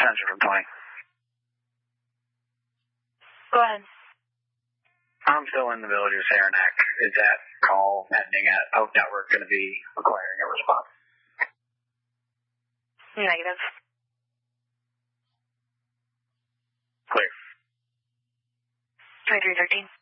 Answer from 20. Go ahead. I'm still in the village of Saranac. Is that call ending at Oak Network going to be requiring a response? Negative. Clear. 2313.